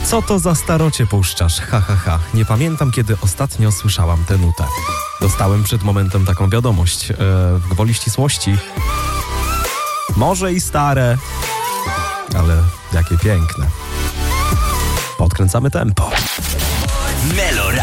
Co to za starocie puszczasz? Ha, ha, ha. Nie pamiętam, kiedy ostatnio słyszałam tę nutę. Dostałem przed momentem taką wiadomość. Gwoli ścisłości. Może i stare, ale jakie piękne. Podkręcamy tempo.